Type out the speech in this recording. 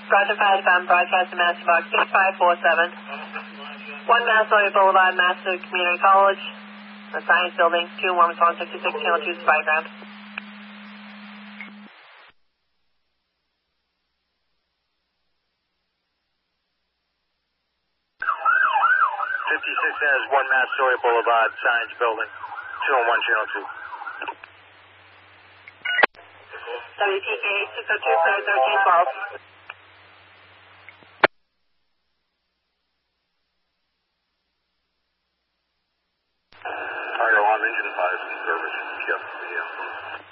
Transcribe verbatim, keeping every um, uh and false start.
Roger five, I'm broadcasting Master Box six five four seven. one Massasoit Boulevard, Massasoit Community College, the Science Building, two one one sixty-six, channel two, spy ground. fifty-six has one Massasoit Boulevard, Science Building, two one one, channel two. W T K six oh two, clear thirteen twelve.